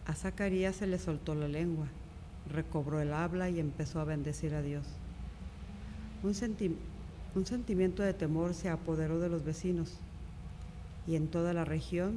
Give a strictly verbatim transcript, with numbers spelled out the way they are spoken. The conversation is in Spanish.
A Zacarías se le soltó la lengua, recobró el habla y empezó a bendecir a Dios. Un, senti un sentimiento de temor se apoderó de los vecinos y en toda la región